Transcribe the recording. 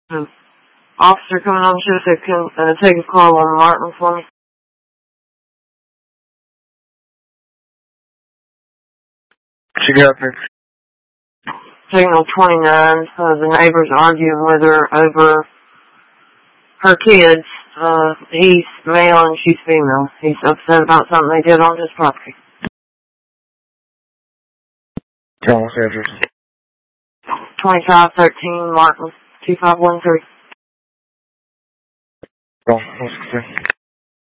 Officer coming on shift that can take a call on Martin for me. She got me. Signal 29, the neighbor's arguing with her over her kids. He's male and she's female. He's upset about something they did on his property. Tell us address. 2513 Martin, 2513. Oh,